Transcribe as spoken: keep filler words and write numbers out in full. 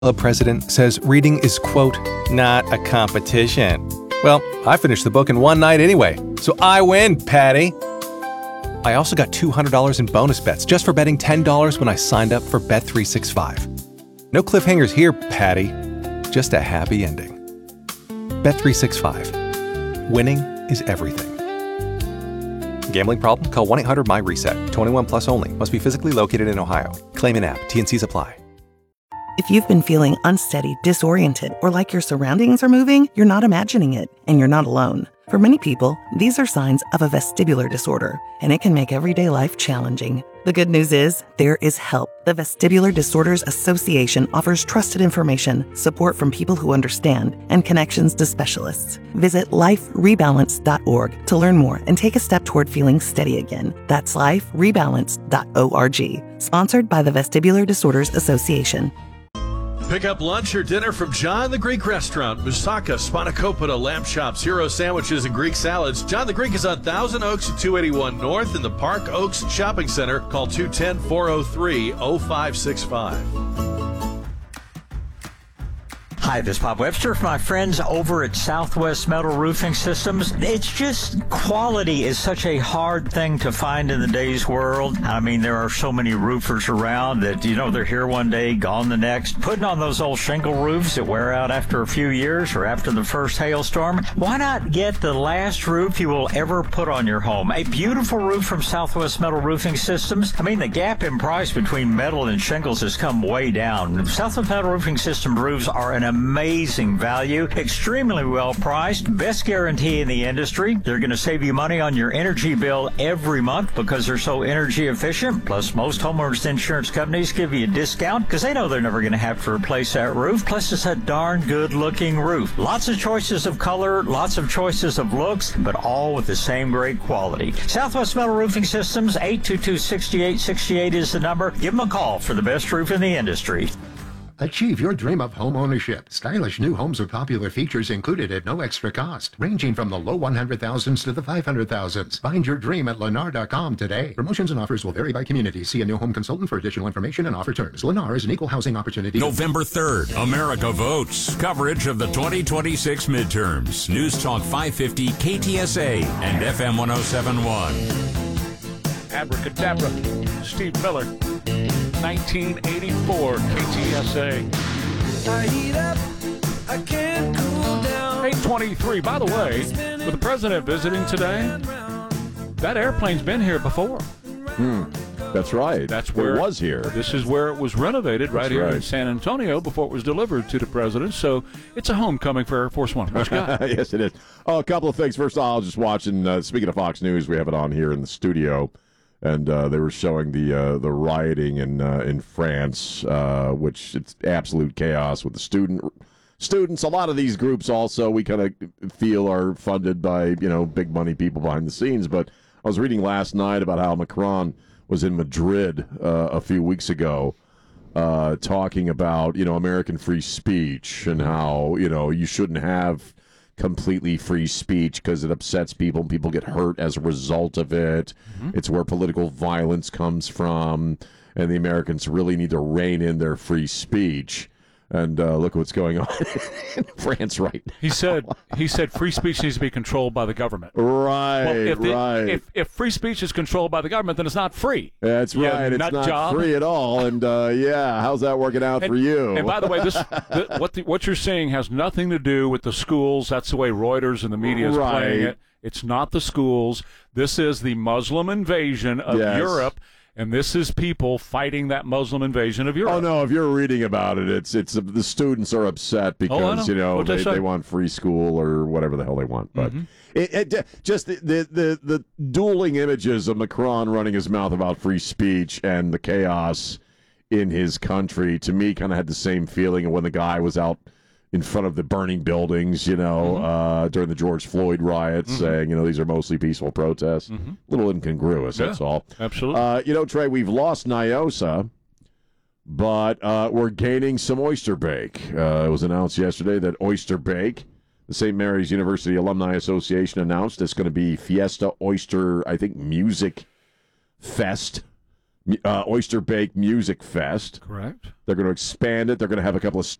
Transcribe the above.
A president says reading is, quote, not a competition. Well, I finished the book in one night anyway, so I win, Patty. I also got two hundred dollars in bonus bets just for betting ten dollars when I signed up for Bet three sixty-five. No cliffhangers here, Patty. Just a happy ending. Bet three sixty-five. Winning is everything. Gambling problem? Call one eight hundred M Y RESET. twenty-one plus only. Must be physically located in Ohio. Claim in app. T N Cs apply. If you've been feeling unsteady, disoriented, or like your surroundings are moving, you're not imagining it, and you're not alone. For many people, these are signs of a vestibular disorder, and it can make everyday life challenging. The good news is, there is help. The Vestibular Disorders Association offers trusted information, support from people who understand, and connections to specialists. Visit life rebalance dot org to learn more and take a step toward feeling steady again. That's life rebalance dot org. Sponsored by the Vestibular Disorders Association. Pick up lunch or dinner from John the Greek Restaurant, Moussaka, Spanakopita, lamb chops, hero sandwiches, and Greek salads. John the Greek is on Thousand Oaks at two eighty-one North in the Park Oaks Shopping Center. Call two one zero, four oh three, oh five six five. Hi, this is Bob Webster from my friends over at Southwest Metal Roofing Systems. It's just quality is such a hard thing to find in the day's world. I mean, there are so many roofers around that, you know, they're here one day, gone the next. Putting on those old shingle roofs that wear out after a few years or after the first hailstorm. Why not get the last roof you will ever put on your home? A beautiful roof from Southwest Metal Roofing Systems. I mean, the gap in price between metal and shingles has come way down. Southwest Metal Roofing System roofs are an amazing value, extremely well priced, best guarantee in the industry. They're going to save you money on your energy bill every month because they're so energy efficient. Plus, most homeowners insurance companies give you a discount because they know they're never going to have to replace that roof. Plus, it's a darn good looking roof. Lots of choices of color, lots of choices of looks, but all with the same great quality. Southwest Metal Roofing Systems, eight two two, six eight six eight is the number. Give them a call for the best roof in the industry. Achieve your dream of home ownership. Stylish new homes with popular features included at no extra cost, ranging from the low one hundred thousands to the five hundred thousands. Find your dream at Lennar dot com today. Promotions and offers will vary by community. See a new home consultant for additional information and offer terms. Lennar is an equal housing opportunity. November third, America votes. Coverage of the twenty twenty-six midterms. News Talk five fifty K T S A and F M one oh seven point one. Abracadabra, Steve Miller, nineteen eighty-four, K T S A. I heat up, I can't cool down. eight twenty-three. By the way, with the president visiting today, that airplane's been here before. Hmm. That's right. That's where it was here. This is where it was renovated, right That's here right. in San Antonio before it was delivered to the president. So it's a homecoming for Air Force One. What you got? Yes, it is. Oh, a couple of things. First of all, I was just watching, uh, speaking of Fox News, we have it on here in the studio. And uh, they were showing the uh, the rioting in uh, in France, uh, which it's absolute chaos with the student students. A lot of these groups also we kind of feel are funded by you know big money people behind the scenes. But I was reading last night about how Macron was in Madrid uh, a few weeks ago, uh, talking about you know American free speech and how you know you shouldn't have completely free speech because it upsets people and people get hurt as a result of it. Mm-hmm. It's where political violence comes from, and the Americans really need to rein in their free speech. And uh, look what's going on in France right now. He said he said free speech needs to be controlled by the government. Right, well, if the, right. If, if free speech is controlled by the government, then it's not free. That's yeah, right. It's nut not job. free at all. And, uh, yeah, how's that working out and, for you? And by the way, this the, what the, what you're seeing has nothing to do with the schools. That's the way Reuters and the media is right. playing it. It's not the schools. This is the Muslim invasion of yes. Europe. And this is people fighting that Muslim invasion of Europe. Oh no! If you're reading about it, it's it's the students are upset because oh, know. you know they, they, they want free school or whatever the hell they want. But mm-hmm. it, it, just the, the the the dueling images of Macron running his mouth about free speech and the chaos in his country to me kind of had the same feeling when the guy was out in front of the burning buildings, you know, mm-hmm. uh, during the George Floyd riots, mm-hmm. saying, you know, these are mostly peaceful protests. Mm-hmm. A little incongruous, yeah, that's all. Absolutely. Uh, you know, Trey, we've lost Nyosa, but uh, we're gaining some Oyster Bake. Uh, it was announced yesterday that Oyster Bake, the Saint Mary's University Alumni Association announced it's going to be Fiesta Oyster, I think, Music Fest uh, Oyster Bake Music Fest. Correct. They're going to expand it. They're going to have a couple of